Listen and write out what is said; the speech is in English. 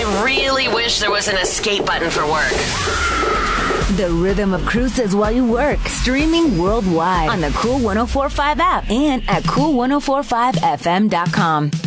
I really wish there was an escape button for work. The rhythm of cruises while you work. Streaming worldwide on the Cool 104.5 app and at cool1045fm.com.